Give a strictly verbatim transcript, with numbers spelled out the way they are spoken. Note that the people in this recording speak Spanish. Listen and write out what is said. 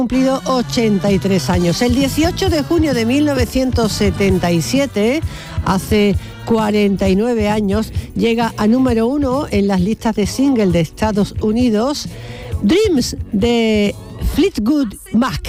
Cumplido ochenta y tres años. El dieciocho de junio de mil novecientos setenta y siete, hace cuarenta y nueve años, llega a número uno en las listas de single de Estados Unidos, Dreams de Fleetwood Mac.